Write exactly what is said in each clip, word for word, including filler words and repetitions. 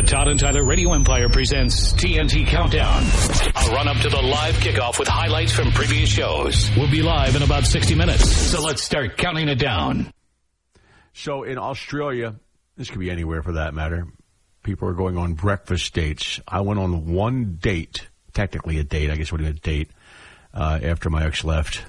Todd and Tyler Radio Empire presents T N T Countdown. A run-up to the live kickoff with highlights from previous shows. We'll be live in about sixty minutes, so let's start counting it down. So in Australia, this could be anywhere for that matter, people are going on breakfast dates. I went on one date, technically a date, I guess it would have been a date, uh, after my ex left.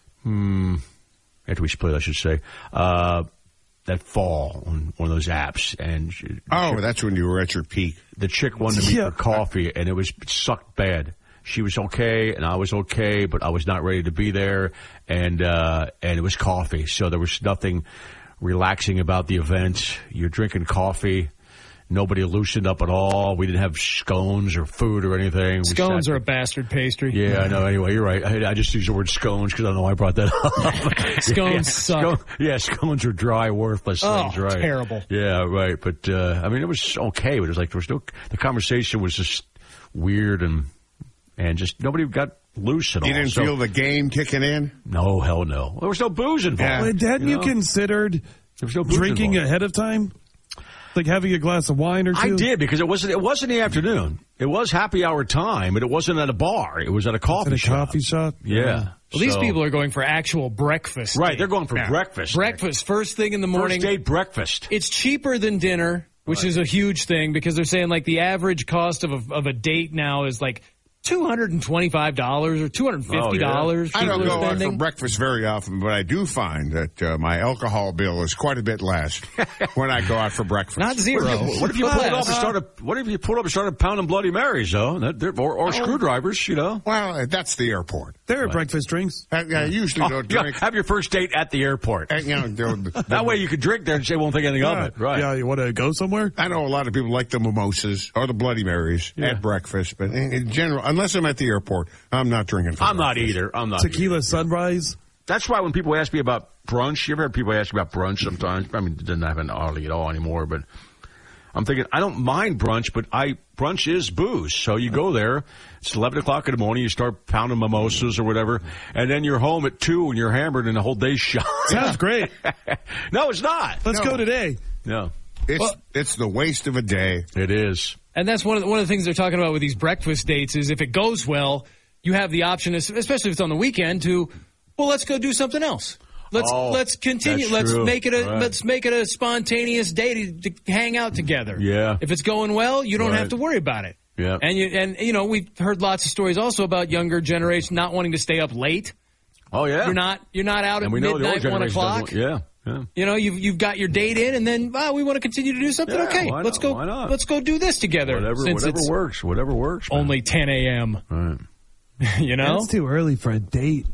Hmm, after we split, I should say. Uh, that fall on one of those apps. And she, Oh, she, that's when you were at your peak. The chick wanted to meet Yeah. for coffee, and it was it sucked bad. She was okay, and I was okay, but I was not ready to be there, and uh, and it was coffee. So there was nothing relaxing about the event. You're drinking coffee. Nobody loosened up at all. We didn't have scones or food or anything. We Scones sat- are a bastard pastry. Yeah, I know. Anyway, you're right. I, I just used the word scones because I don't know why I brought that up. Scones yeah, suck. scone- yeah, scones are dry, worthless Oh, things, right? terrible. Yeah, right. But, uh, I mean, it was okay. But it was like there was no, the conversation was just weird and, and just nobody got loose at all. You didn't So- feel the game kicking in? No, hell no. There was no booze involved. Yeah. Well, hadn't you, know? considered There was no booze drinking involved. ahead of time? Like having a glass of wine or two? I did because it wasn't. It wasn't the afternoon. It was happy hour time, but it wasn't at a bar. It was at a coffee At a shop. coffee shop? Yeah. Well, these So- people are going for actual breakfast. right. date. They're going for Yeah. breakfast. Breakfast, first thing in the morning. First date breakfast. It's cheaper than dinner, which is a huge thing because they're saying like the average cost of a, of a date now is like two hundred twenty-five dollars or two hundred fifty dollars. I don't people go are out for spending. breakfast very often, but I do find that uh, my alcohol bill is quite a bit less when I go out for breakfast. Not zero. What if you pulled up and Less. started? What if you pulled up and started pounding Bloody Marys, though, That- they're- or, or screwdrivers? You know, Well, that's the airport. There are breakfast drinks. I, I usually Oh, don't yeah, drink. have your first date at the airport. And, you know, the- That way you could drink there and they won't think anything of it. Right? Yeah, you want to go somewhere? I know a lot of people like the mimosas or the Bloody Marys Yeah. at breakfast, but in, in general, unless I'm at the airport, I'm not drinking. For I'm not breakfast. either. I'm not. either. Tequila sunrise? That's why when people ask me about brunch, you ever heard people ask me about brunch sometimes? I mean, it doesn't happen hardly at all anymore, but I'm thinking, I don't mind brunch, but I brunch is booze. So you go there, it's eleven o'clock in the morning, you start pounding mimosas or whatever, and then you're home at two and you're hammered and the whole day's shot. Sounds great. No, it's not. Let's No. go today. No, It's Well- it's the waste of a day. it is. And that's one of the, one of the things they're talking about with these breakfast dates is if it goes well, you have the option, especially if it's on the weekend, to well, let's go do something else. Let's Oh, let's continue. that's Let's true. make it a Right. let's make it a spontaneous day to, to hang out together. Yeah. If it's going well, you don't Right. have to worry about it. Yeah. And you and you know we've heard lots of stories also about younger generation not wanting to stay up late. Oh, yeah. You're not you're not out at And we know the old midnight, one generation o'clock. doesn't- Yeah, yeah. You know, you've you've got your date in, and then oh, we want to continue to do something. Yeah, okay, why let's not? go. Why not? Let's go do this together. Whatever, since whatever it's works. Whatever works. man. only ten a.m. Right. You know, That's too early for a date.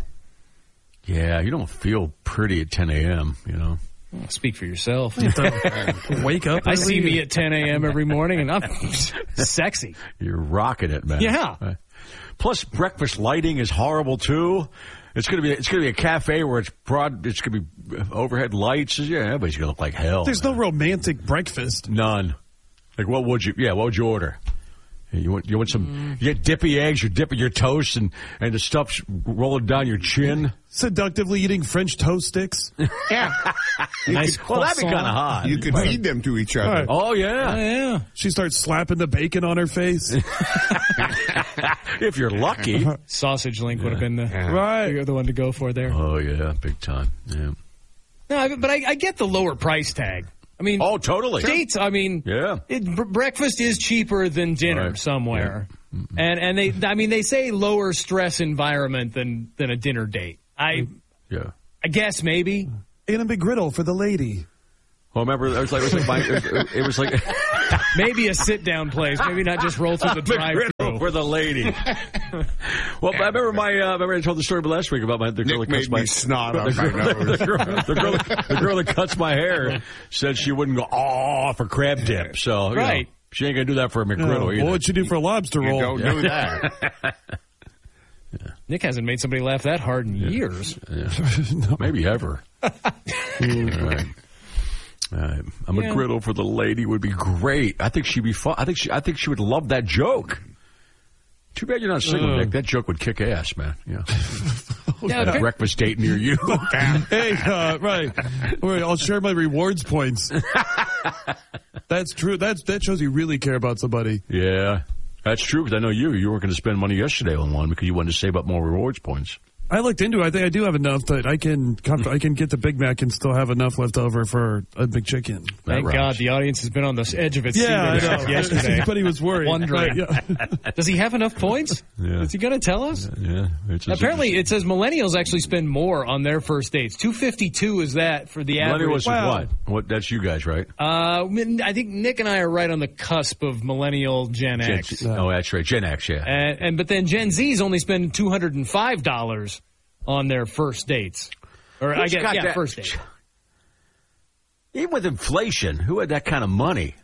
Yeah, you don't feel pretty at ten a.m., you know. speak for yourself. Wake up. I see early. me at ten a.m. every morning, and I'm sexy. You're rocking it, man. Yeah. Right. Plus, breakfast lighting is horrible too. It's gonna be it's gonna be a cafe where it's broad. It's gonna be overhead lights. Yeah, everybody's gonna look like hell. There's no romantic breakfast. None. Like what would you? Yeah, what would you order? You want you want some? You get dippy eggs. You're dipping your toast, and and the stuff's rolling down your chin. Seductively eating French toast sticks. Yeah, Nice. Well, that'd be croissant. kind of hot. you could feed them to each other. Right. Oh Oh, yeah, yeah. She starts slapping the bacon on her face. if you're lucky. Sausage Link would have been the Right. you're the one to go for there. Oh yeah, big time. Yeah. No, I- but I, I get the lower price tag. I mean, Oh, totally. dates. I mean, Yeah. it, br- breakfast is cheaper than dinner Right. somewhere, and and they. I mean, they say lower stress environment than than a dinner date. I Yeah. I guess maybe. And a McGriddle for the lady. Well, remember, it was like, it was like, my, it was, it was like Maybe a sit-down place. Maybe not just roll through the drive-thru. for the lady. Well, I remember my, uh, remember I told the story last week about my, the girl Nick that cuts made my, me snot on the, my girl, nose. the, girl, the, girl, the girl that cuts my hair said she wouldn't go, oh, for crab dip. So, you Right. know, she ain't going to do that for a McGriddle Oh, either. what would you do for a lobster You roll? don't do that. Nick hasn't made somebody laugh that hard in years. Yeah. Maybe ever. All right. All right. A Yeah. McGriddle for the lady would be great. I think she'd be fun. I think she. I think she would love that joke. Too bad you're not single, Uh. Nick. That joke would kick ass, man. Yeah. Yeah, At a okay. breakfast date near you. Hey, uh, right. All right. I'll share my rewards points. That's true. That's that shows you really care about somebody. Yeah, that's true, because I know you. You weren't going to spend money yesterday on one because you wanted to save up more rewards points. I looked into it. I think I do have enough that I can I can get the Big Mac and still have enough left over for a McChicken. Thank God the audience has been on the edge of its yeah, seat I know. yesterday. Everybody was worried. Wondering. Right, yeah. Does he have enough points? Yeah. Is he going to tell us? Yeah. It's just Apparently, it says millennials actually spend more on their first dates. two fifty-two is that for the average. Millennials Wow. what? What? That's you guys, right? Uh, I think Nick and I are right on the cusp of millennial Gen Gen, X. oh, that's right. Gen X, yeah. And, and but then Gen Z's only spend two hundred five dollars on their first dates. Or I Who's guess, got yeah, that? first date. Even with inflation, who had that kind of money?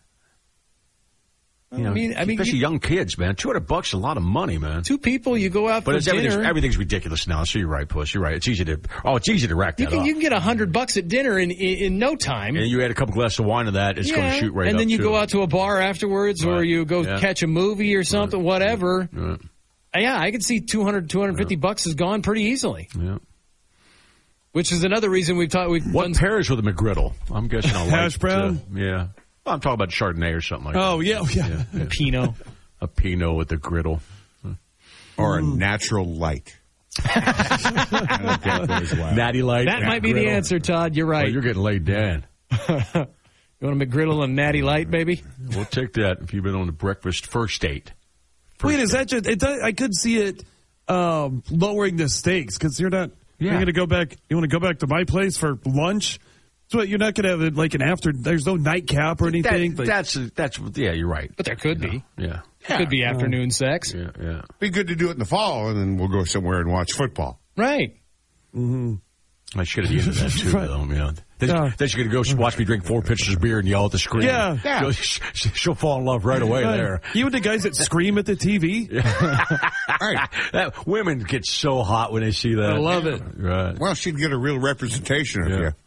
You know, I mean, I mean, especially you- young kids, man. Two hundred bucks, is a lot of money, man. Two people, you go out But for it's everything's, dinner. everything's ridiculous now. So you're right, Puss. You're right. It's easy to. Oh, it's easy to rack You that can up. you can get a hundred bucks at dinner in, in in no time. and you add a couple glasses of wine to that, it's going to shoot right and up. then you too. go out to a bar afterwards, or Right. you go Yeah. catch a movie or something, whatever. Right. Uh, Yeah, I could see two hundred, two hundred fifty bucks is gone pretty easily. Yeah. Which is another reason we've taught we've What done. pairs with a McGriddle? I'm guessing a Hash light, brown? Uh, yeah. Well, I'm talking about Chardonnay or something like Oh yeah, yeah. that. Yeah, yeah. Pinot. A Pinot with the griddle. Or a natural light. I don't get those well. Natty light. That might be the McGriddle. answer, Todd. You're Oh, right. you're getting laid down. You want a McGriddle and Natty Light, baby? We'll take that if you've been on the breakfast first date. Wait, is that just? It does, I could see it um, lowering the stakes because you're not. Yeah. You're going to go back. You want to go back to my place for lunch? So you're not going to have it like an after. There's no nightcap or anything. That, like, that's that's yeah, you're right. But there could be. Yeah, Could be afternoon sex. yeah, yeah. Be good to do it in the fall, and then we'll go somewhere and watch football. Right. I should have used that too, Right. though. Yeah. Then, Yeah. then she's going to go watch me drink four pitchers of beer and yell at the screen. Yeah. She'll, she- she'll fall in love right away Right. there. You and the guys that scream at the T V. Right. That, women get so hot when they see that. I love it. Right. Well, she'd get a real representation of Yeah. you.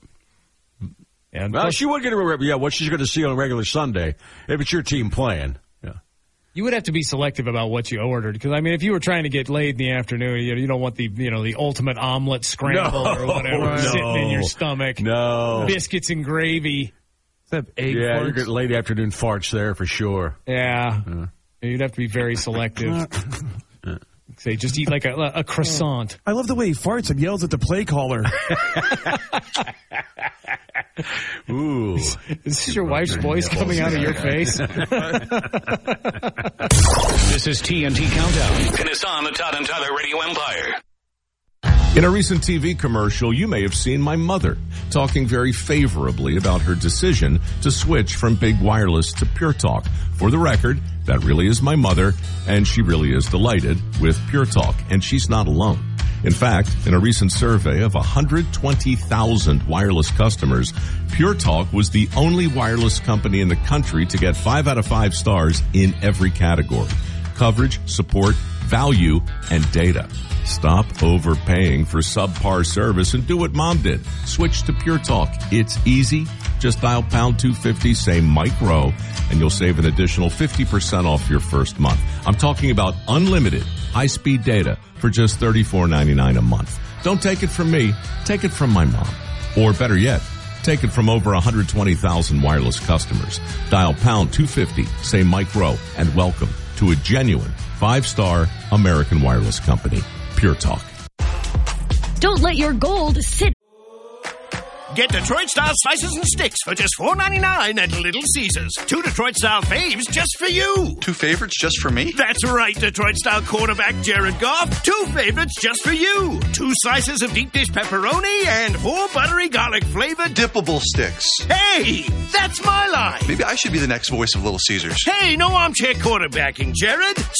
And Well, plus, she would get a rep- yeah, what she's going to see on a regular Sunday if it's your team playing. Yeah. you would have to be selective about what you ordered because I mean, if you were trying to get laid in the afternoon, you, you don't want the you know the ultimate omelet scramble No, or whatever no. sitting in your stomach. No. Biscuits and gravy. That egg Yeah, farts. you get late afternoon farts there for sure. Yeah. You'd have to be very selective. Say, just eat like a, a croissant. I love the way he farts and yells at the play caller. Ooh. Is this your wife's voice coming out of your face? This is T N T Countdown, and it's on the Todd and Tyler Radio Empire. In a recent T V commercial, you may have seen my mother talking very favorably about her decision to switch from Big Wireless to Pure Talk. For the record, that really is my mother, and she really is delighted with Pure Talk, and she's not alone. In fact, in a recent survey of one hundred twenty thousand wireless customers, Pure Talk was the only wireless company in the country to get five out of five stars in every category: coverage, support, value, and data. Stop overpaying for subpar service and do what Mom did. Switch to Pure Talk. It's easy. Just dial pound two fifty, say micro, and you'll save an additional fifty percent off your first month. I'm talking about unlimited high-speed data for just thirty-four ninety-nine a month. Don't take it from me. Take it from my mom. Or better yet, take it from over one hundred twenty thousand wireless customers. Dial pound two fifty, say micro, and welcome to a genuine five-star American wireless company. Pure Talk. Don't let your gold sit. Get Detroit-style slices and sticks for just four ninety-nine at Little Caesars. Two Detroit-style faves just for you. Two favorites just for me? That's right, Detroit-style quarterback Jared Goff. Two favorites just for you. Two slices of deep dish pepperoni and four buttery garlic-flavored Dippable sticks. Hey, that's my line. Maybe I should be the next voice of Little Caesars. Hey, no armchair quarterbacking, Jared.